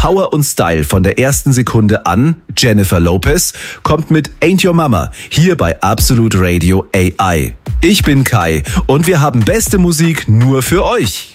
Power und Style von der ersten Sekunde an. Jennifer Lopez kommt mit Ain't Your Mama hier bei Absolute Radio AI. Ich bin Kai und wir haben beste Musik nur für euch.